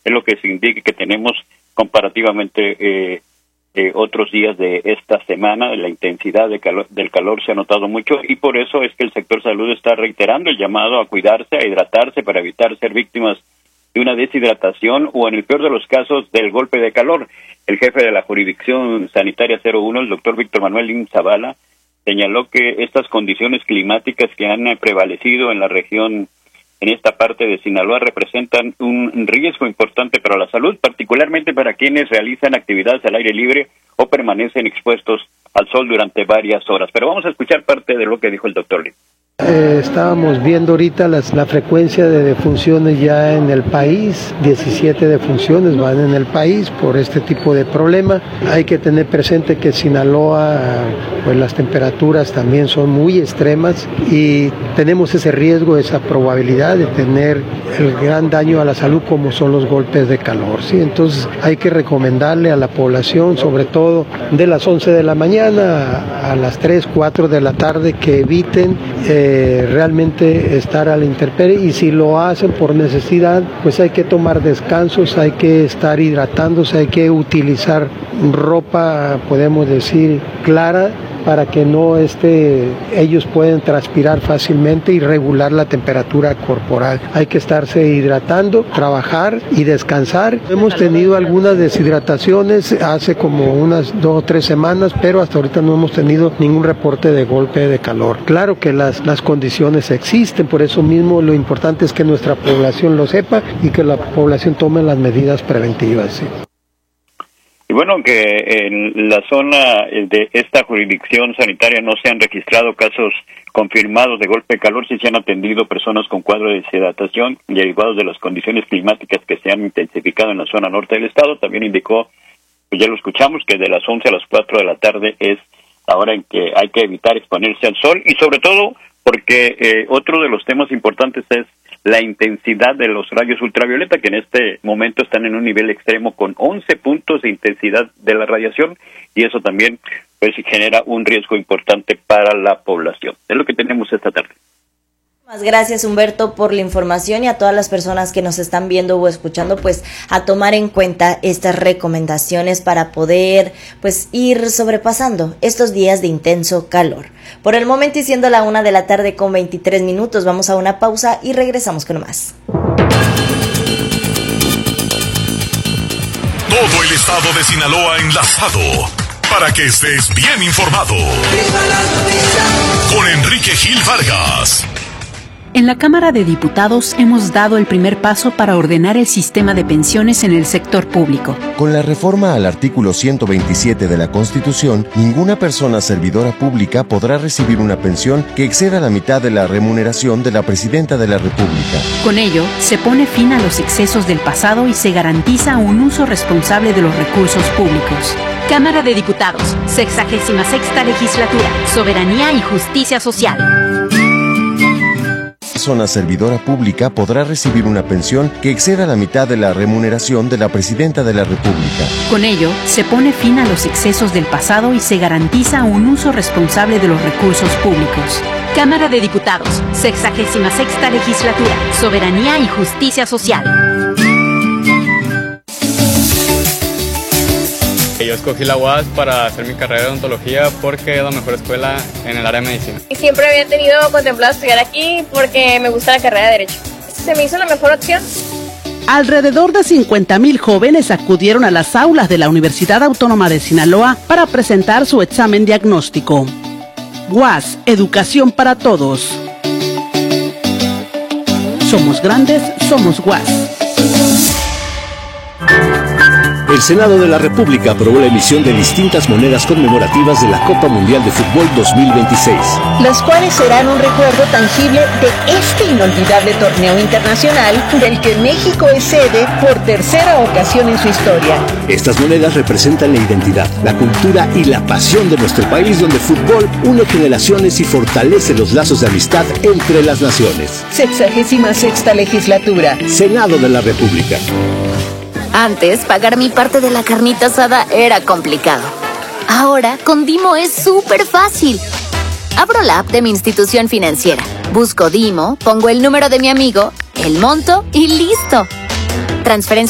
es lo que se indica que tenemos comparativamente otros días de esta semana. La intensidad del calor se ha notado mucho y por eso es que el sector salud está reiterando el llamado a cuidarse, a hidratarse para evitar ser víctimas de una deshidratación o, en el peor de los casos, del golpe de calor. El jefe de la Jurisdicción Sanitaria 01, el doctor Víctor Manuel Lim Zavala, señaló que estas condiciones climáticas que han prevalecido en la región, en esta parte de Sinaloa, representan un riesgo importante para la salud, particularmente para quienes realizan actividades al aire libre o permanecen expuestos al sol durante varias horas. Pero vamos a escuchar parte de lo que dijo el doctor Lim. Estábamos viendo ahorita la frecuencia de defunciones ya en el país. 17 defunciones van en el país por este tipo de problema. Hay que tener presente que Sinaloa, pues las temperaturas también son muy extremas y tenemos ese riesgo, esa probabilidad de tener el gran daño a la salud como son los golpes de calor, ¿sí? Entonces hay que recomendarle a la población, sobre todo de las 11 de la mañana a las 3, 4 de la tarde, que eviten realmente estar a la intemperie, y si lo hacen por necesidad, pues hay que tomar descansos, hay que estar hidratándose, hay que utilizar ropa, podemos decir, clara, para que no ellos pueden transpirar fácilmente y regular la temperatura corporal. Hay que estarse hidratando, trabajar y descansar. Hemos tenido algunas deshidrataciones hace como unas 2 o 3 semanas, pero hasta ahorita no hemos tenido ningún reporte de golpe de calor. Claro que las condiciones existen, por eso mismo lo importante es que nuestra población lo sepa y que la población tome las medidas preventivas, ¿sí? Y bueno, que en la zona de esta jurisdicción sanitaria no se han registrado casos confirmados de golpe de calor, sí se han atendido personas con cuadro de deshidratación derivados de las condiciones climáticas que se han intensificado en la zona norte del estado. También indicó, pues ya lo escuchamos, que de las 11 a las 4 de la tarde es la hora en que hay que evitar exponerse al sol, y sobre todo porque otro de los temas importantes es la intensidad de los rayos ultravioleta, que en este momento están en un nivel extremo con 11 puntos de intensidad de la radiación, y eso también pues genera un riesgo importante para la población. Es lo que tenemos esta tarde. Gracias, Humberto, por la información, y a todas las personas que nos están viendo o escuchando, pues a tomar en cuenta estas recomendaciones para poder pues ir sobrepasando estos días de intenso calor. Por el momento, y siendo la 1 de la tarde con 23 minutos, vamos a una pausa y regresamos con más. Todo el estado de Sinaloa enlazado para que estés bien informado. Con Enrique Gil Vargas. En la Cámara de Diputados hemos dado el primer paso para ordenar el sistema de pensiones en el sector público. Con la reforma al artículo 127 de la Constitución, ninguna persona servidora pública podrá recibir una pensión que exceda la mitad de la remuneración de la Presidenta de la República. Con ello, se pone fin a los excesos del pasado y se garantiza un uso responsable de los recursos públicos. Cámara de Diputados, 66ª Legislatura, Soberanía y Justicia Social. Persona servidora pública podrá recibir una pensión que exceda la mitad de la remuneración de la Presidenta de la República. Con ello, se pone fin a los excesos del pasado y se garantiza un uso responsable de los recursos públicos. Cámara de Diputados, 66ª Legislatura, Soberanía y Justicia Social. Yo escogí la UAS para hacer mi carrera de odontología porque es la mejor escuela en el área de medicina. Y siempre había tenido contemplado estudiar aquí porque me gusta la carrera de Derecho. Se me hizo la mejor opción. Alrededor de 50,000 jóvenes acudieron a las aulas de la Universidad Autónoma de Sinaloa para presentar su examen diagnóstico. UAS, Educación para Todos. Somos grandes, somos UAS. El Senado de la República aprobó la emisión de distintas monedas conmemorativas de la Copa Mundial de Fútbol 2026. Las cuales serán un recuerdo tangible de este inolvidable torneo internacional del que México es sede por tercera ocasión en su historia. Estas monedas representan la identidad, la cultura y la pasión de nuestro país, donde el fútbol une generaciones y fortalece los lazos de amistad entre las naciones. 66ª Legislatura. Senado de la República. Antes, pagar mi parte de la carnita asada era complicado. Ahora, con Dimo es súper fácil. Abro la app de mi institución financiera, busco Dimo, pongo el número de mi amigo, el monto y listo. Transferencia